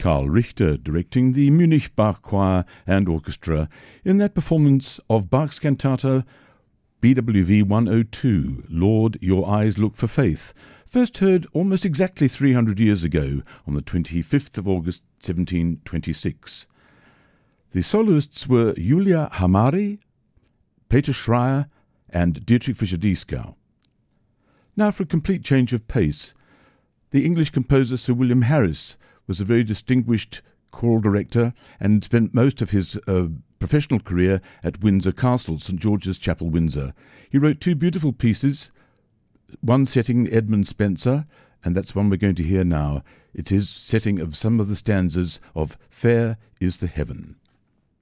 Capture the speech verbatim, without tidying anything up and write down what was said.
Karl Richter directing the Munich Bach Choir and Orchestra in that performance of Bach's cantata B W V one oh two, Lord, Your Eyes Look for Faith, first heard almost exactly three hundred years ago on the twenty-fifth of August seventeen twenty-six. The soloists were Julia Hamari, Peter Schreier and Dietrich Fischer-Dieskau. Now for a complete change of pace, the English composer Sir William Harris was a very distinguished choral director and spent most of his uh, professional career at Windsor Castle, St George's Chapel, Windsor. He wrote two beautiful pieces, one setting Edmund Spenser, and that's one we're going to hear now. It is setting of some of the stanzas of Fair is the Heaven.